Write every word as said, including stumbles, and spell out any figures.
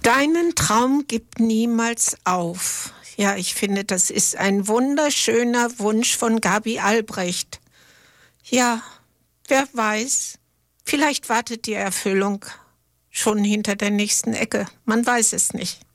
Deinen Traum gib niemals auf. Ja, ich finde, das ist ein wunderschöner Wunsch von Gabi Albrecht. Ja, wer weiß, vielleicht wartet die Erfüllung schon hinter der nächsten Ecke. Man weiß es nicht.